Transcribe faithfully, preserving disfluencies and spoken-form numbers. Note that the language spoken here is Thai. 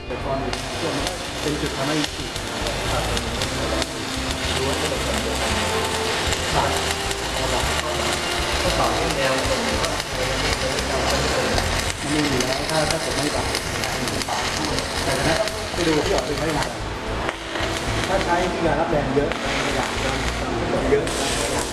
แต่ตอนส่วนมันก็เป็นจุดทำให้ฉีดขาดรู้ว่าเป็นส่วนเดียวกันขาดระดับก็ต่อให้แนวตรงว่ามันไม่มีแล้วถ้าถ้าผมไม่ตัดแต่ถ้าไปดูที่ออกเป็นไม่นานถ้าใช้ที่การรับแรงเยอะอยากเยอะ